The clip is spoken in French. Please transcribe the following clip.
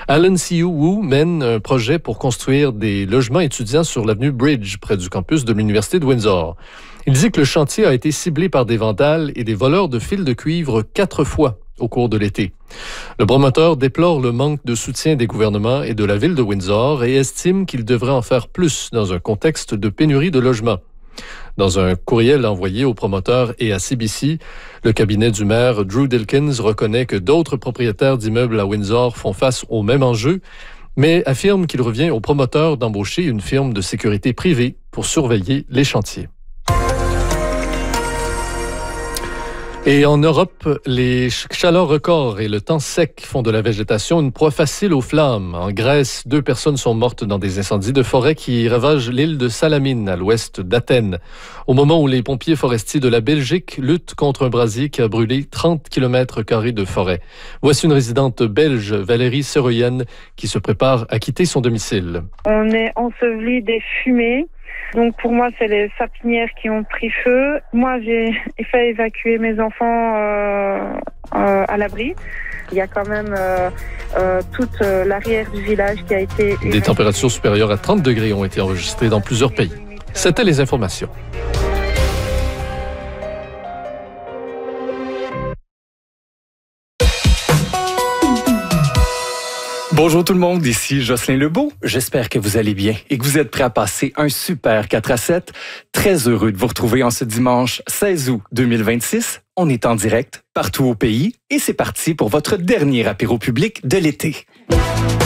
Alan Siu Wu mène un projet pour construire des logements étudiants sur l'avenue Bridge, près du campus de l'Université de Windsor. Il dit que le chantier a été ciblé par des vandales et des voleurs de fils de cuivre 4 fois au cours de l'été. Le promoteur déplore le manque de soutien des gouvernements et de la ville de Windsor et estime qu'il devrait en faire plus dans un contexte de pénurie de logements. Dans un courriel envoyé au promoteur et à CBC, le cabinet du maire Drew Dilkins reconnaît que d'autres propriétaires d'immeubles à Windsor font face au même enjeu, mais affirme qu'il revient au promoteur d'embaucher une firme de sécurité privée pour surveiller les chantiers. Et en Europe, les chaleurs records et le temps sec font de la végétation une proie facile aux flammes. En Grèce, 2 personnes sont mortes dans des incendies de forêt qui ravagent l'île de Salamine, à l'ouest d'Athènes, au moment où les pompiers forestiers de la Belgique luttent contre un brasier qui a brûlé 30 km² de forêt. Voici une résidente belge, Valérie Seroyen, qui se prépare à quitter son domicile. On est enseveli des fumées. Donc pour moi, c'est les sapinières qui ont pris feu. Moi, j'ai fait évacuer mes enfants à l'abri. Il y a quand même toute l'arrière du village qui a été évacuée. Des températures supérieures à 30 degrés ont été enregistrées dans plusieurs pays. C'était les informations. Bonjour tout le monde, ici Jocelyn Lebeau. J'espère que vous allez bien et que vous êtes prêts à passer un super 4-7. Très heureux de vous retrouver en ce dimanche 16 août 2026. On est en direct partout au pays et c'est parti pour votre dernier apéro public de l'été.